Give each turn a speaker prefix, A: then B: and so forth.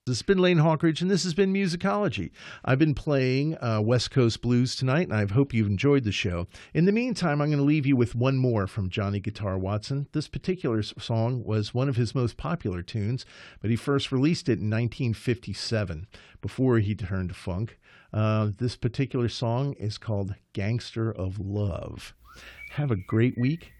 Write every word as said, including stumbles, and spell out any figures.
A: This has been Lane Hawkridge, and this has been Musicology. I've been playing uh, West Coast blues tonight, and I hope you've enjoyed the show. In the meantime, I'm going to leave you with one more from Johnny Guitar Watson. This particular song was one of his most popular tunes, but he first released it in nineteen fifty-seven, before he turned to funk. Uh, this particular song is called Gangster of Love. Have a great week.